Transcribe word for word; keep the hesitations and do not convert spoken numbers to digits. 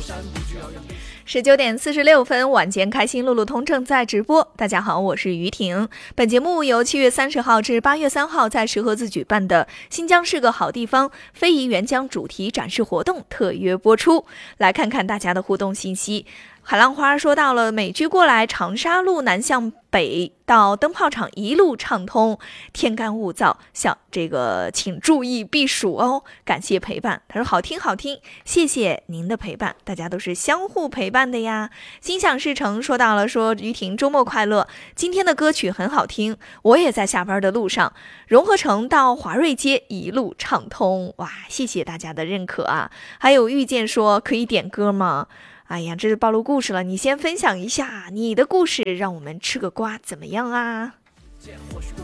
十九点四十六分，晚间开心路路通正在直播。大家好，我是于婷。本节目由七月三十号至八月三号在石河子举办的新疆是个好地方非遗援疆主题展示活动特约播出。来看看大家的互动信息。海浪花说到了美居过来，长沙路南向北到灯泡厂一路畅通，天干物燥，想这个请注意避暑哦，感谢陪伴。他说好听好听，谢谢您的陪伴，大家都是相互陪伴的呀。心想事成说到了，说于婷周末快乐，今天的歌曲很好听，我也在下班的路上，融合城到华瑞街一路畅通，哇，谢谢大家的认可啊。还有遇见说可以点歌吗？哎呀，这是暴露故事了，你先分享一下你的故事，让我们吃个瓜怎么样啊？